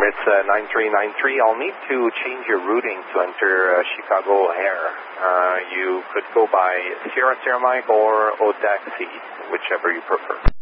Emirates 9393, I'll need to change your routing to enter Chicago O'Hare. You could go by Sierra Mike or Otaxi, whichever you prefer.